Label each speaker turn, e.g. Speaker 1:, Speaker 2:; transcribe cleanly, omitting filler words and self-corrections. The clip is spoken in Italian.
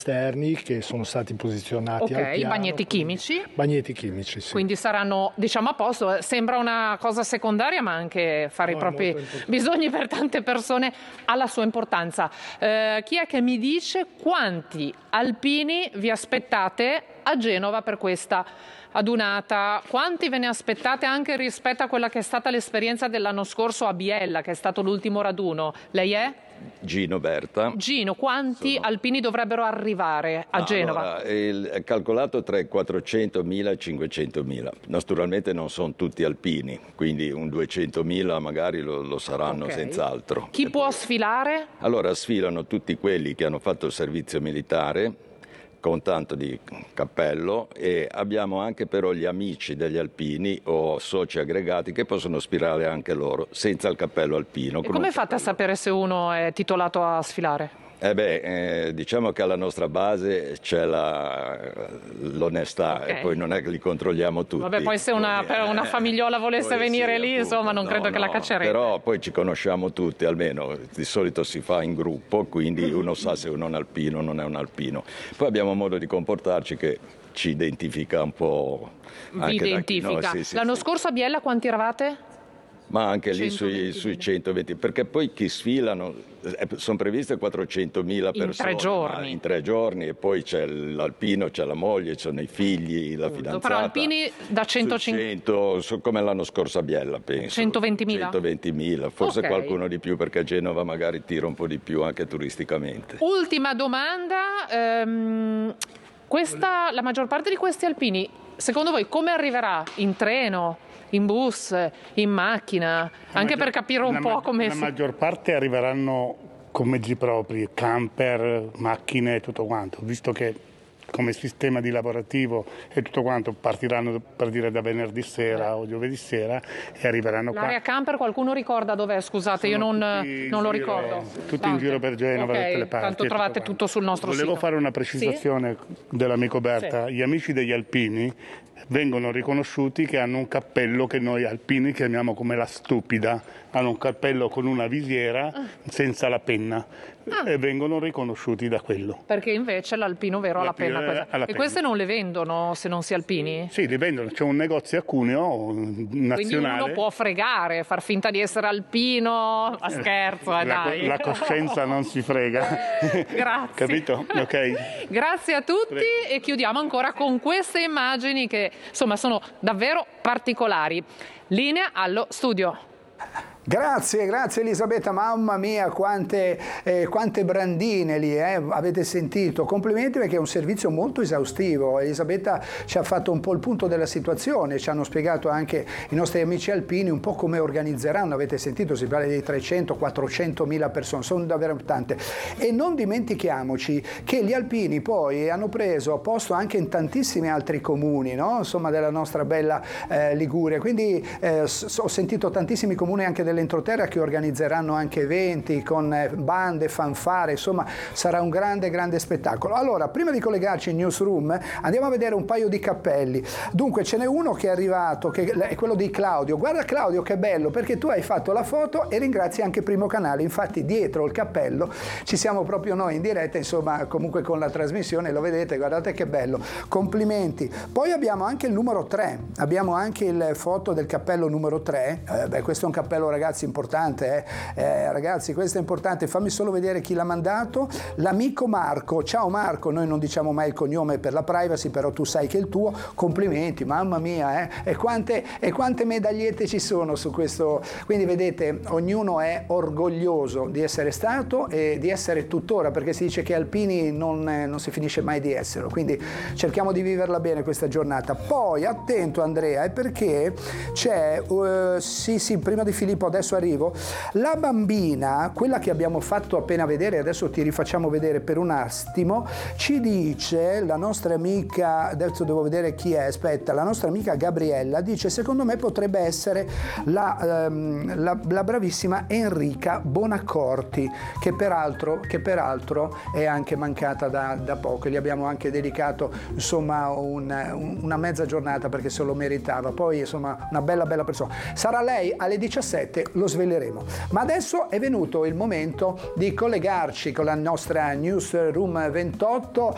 Speaker 1: esterni che sono stati posizionati al piano.
Speaker 2: Bagneti chimici.
Speaker 1: Bagneti chimici, sì.
Speaker 2: Quindi saranno, diciamo, a posto. Sembra una cosa secondaria, ma anche fare i propri bisogni per tante persone ha la sua importanza. Chi è che mi dice quanti alpini vi aspettate a Genova per questa adunata? Quanti ve ne aspettate anche rispetto a quella che è stata l'esperienza dell'anno scorso a Biella, che è stato l'ultimo raduno? Lei è?
Speaker 3: Gino Berta.
Speaker 2: Gino, quanti alpini dovrebbero arrivare a Genova?
Speaker 3: Allora, è calcolato tra i 400.000 e i 500.000. Naturalmente non sono tutti alpini, quindi un 200.000 magari lo saranno senz'altro.
Speaker 2: Chi può sfilare?
Speaker 3: Allora sfilano tutti quelli che hanno fatto il servizio militare con tanto di cappello, e abbiamo anche però gli amici degli alpini o soci aggregati che possono sfilare anche loro senza il cappello alpino.
Speaker 2: E come fate a sapere se uno è titolato a sfilare?
Speaker 3: Diciamo che alla nostra base c'è l'onestà, e poi non è che li controlliamo tutti.
Speaker 2: Vabbè, poi se una famigliola volesse venire lì, appunto, insomma, non credo che la caccerete.
Speaker 3: Però poi ci conosciamo tutti, almeno di solito si fa in gruppo, quindi uno sa se uno è un alpino o non è un alpino. Poi abbiamo un modo di comportarci che ci identifica un po'.
Speaker 2: Vi identifica. L'anno scorso a Biella quanti eravate?
Speaker 3: Ma anche lì sui 120, perché poi chi sfilano, sono previste 400.000 persone.
Speaker 2: In 3 giorni.
Speaker 3: In 3 giorni, e poi c'è l'alpino, c'è la moglie, ci sono i figli, la fidanzata.
Speaker 2: Però alpini da 150?
Speaker 3: Come l'anno scorso a Biella, penso.
Speaker 2: 120.000?
Speaker 3: 120.000, forse qualcuno di più, perché a Genova magari tira un po' di più anche turisticamente.
Speaker 2: Ultima domanda, la maggior parte di questi alpini, secondo voi come arriverà? In treno? In bus, in macchina, anche per capire un po' come...
Speaker 4: La maggior parte arriveranno con mezzi propri, camper, macchine e tutto quanto, visto che come sistema di lavorativo e tutto quanto partiranno, per dire, da venerdì sera o giovedì sera, e arriveranno qua.
Speaker 2: L'area camper qualcuno ricorda dov'è? Scusate, io non lo ricordo.
Speaker 4: Tutti in giro per Genova, da tutte le parti.
Speaker 2: Tanto trovate tutto sul nostro
Speaker 4: sito. Volevo fare una precisazione dell'amico Berta. Gli amici degli alpini vengono riconosciuti che hanno un cappello che noi alpini chiamiamo come la stupida, hanno un cappello con una visiera senza la penna, e vengono riconosciuti da quello.
Speaker 2: Perché invece l'alpino vero ha la penna. E queste non le vendono se non si alpini?
Speaker 4: Sì, le vendono, c'è un negozio a Cuneo nazionale.
Speaker 2: Quindi uno può fregare, far finta di essere alpino, a scherzo, dai.
Speaker 4: La coscienza non si frega.
Speaker 2: Grazie.
Speaker 4: Capito? Ok.
Speaker 2: Grazie a tutti. E chiudiamo ancora con queste immagini che insomma sono davvero particolari. Linea allo studio.
Speaker 5: Grazie Elisabetta, mamma mia quante brandine lì, avete sentito, complimenti perché è un servizio molto esaustivo. Elisabetta ci ha fatto un po' il punto della situazione, ci hanno spiegato anche i nostri amici alpini un po' come organizzeranno, avete sentito, si parla di 300-400 mila persone, sono davvero tante, e non dimentichiamoci che gli alpini poi hanno preso posto anche in tantissimi altri comuni, no? Insomma, della nostra bella Liguria, quindi ho sentito tantissimi comuni anche dell'entroterra che organizzeranno anche eventi con bande, fanfare, insomma sarà un grande spettacolo. Allora, prima di collegarci in newsroom, andiamo a vedere un paio di cappelli. Dunque ce n'è uno che è arrivato, che è quello di Claudio. Guarda Claudio che bello, perché tu hai fatto la foto e ringrazi anche Primo Canale, infatti dietro il cappello ci siamo proprio noi in diretta, insomma comunque con la trasmissione, lo vedete, guardate che bello, complimenti. Poi abbiamo anche il numero 3, abbiamo anche il foto del cappello numero 3, questo è un cappello ragazzi importante, ragazzi questo è importante, fammi solo vedere chi l'ha mandato, l'amico Marco. Ciao Marco, noi non diciamo mai il cognome per la privacy, però tu sai che è il tuo, complimenti, mamma mia, e quante medagliette ci sono su questo, quindi vedete ognuno è orgoglioso di essere stato e di essere tuttora, perché si dice che alpini non si finisce mai di esserlo, quindi cerchiamo di viverla bene questa giornata. Poi attento Andrea, perché c'è sì, prima di Filippo adesso arrivo, la bambina, quella che abbiamo fatto appena vedere, adesso ti rifacciamo vedere per un attimo, ci dice la nostra amica, adesso devo vedere chi è, aspetta, la nostra amica Gabriella dice secondo me potrebbe essere la bravissima Enrica Bonaccorti, che peraltro è anche mancata da poco, gli abbiamo anche dedicato insomma una mezza giornata perché se lo meritava, poi insomma una bella persona. Sarà lei alle 17, lo sveleremo. Ma adesso è venuto il momento di collegarci con la nostra Newsroom 28